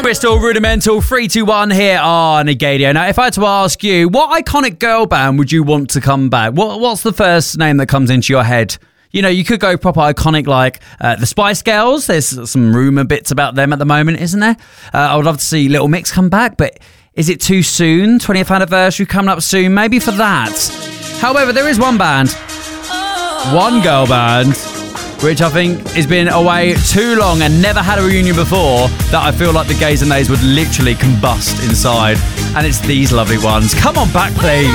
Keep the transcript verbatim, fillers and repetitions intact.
Crystal, Rudimental, three two one here on Gadio. Now, if I had to ask you, what iconic girl band would you want to come back? What, what's the first name that comes into your head? You know, you could go proper iconic like uh, the Spice Girls. There's some rumour bits about them at the moment, isn't there? Uh, I would love to see Little Mix come back, but is it too soon? twentieth anniversary coming up soon, maybe for that. However, there is one band, one girl band, which I think has been away too long and never had a reunion before, that I feel like the gays and nays would literally combust inside. And it's these lovely ones. Come on back, please.